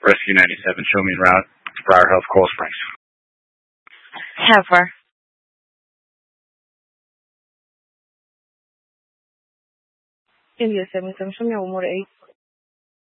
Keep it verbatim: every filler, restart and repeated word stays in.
Rescue ninety-seven, show me en route to Briar Health, Coral Springs. Heifer. India seven seven, show me a one more to eight.